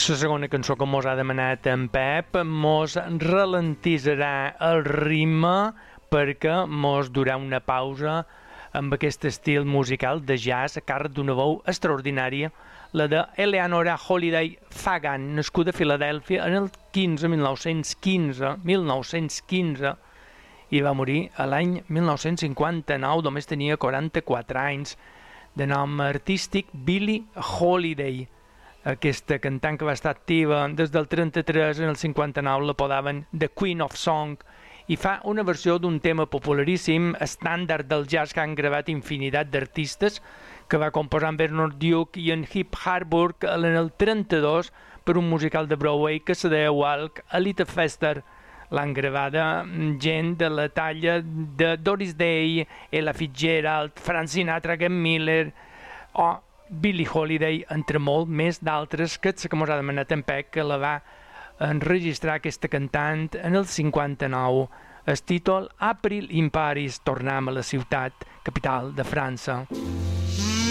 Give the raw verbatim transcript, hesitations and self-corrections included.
La segona cançó que mos ha demanat en Pep mos ralentitzarà el ritme perquè mos durà una pausa amb aquest estil musical de jazz a càrrec d'una veu extraordinària, la de Eleanora Holiday Fagan, nascuda a Filadèlfia en el quinze, mil nou-cents quinze, mil nou-cents quinze, i va morir a l'any mil nou-cents cinquanta-nou, només tenia quaranta-quatre anys, de nom artístic Billie Holiday. Aquesta cantant que va estar activa des del trenta-tres en el cinquanta-nou l'apodaven The Queen of Song i fa una versió d'un tema popularíssim, estàndard del jazz que han gravat infinitat d'artistes, que va composar amb Bernard Duke i en Hip Harburg en el trenta-dos per un musical de Broadway que se deia Walk a Little Faster. L'han gravada gent de la talla de Doris Day, Ella Fitzgerald, Frank Sinatra, Glenn Miller o Billie Holiday, entre molt més d'altres, que és la que mos ha demanat en Pec, que la va enregistrar aquesta cantant en el cinquanta-nou. El títol April in Paris, tornem a la ciutat capital de França.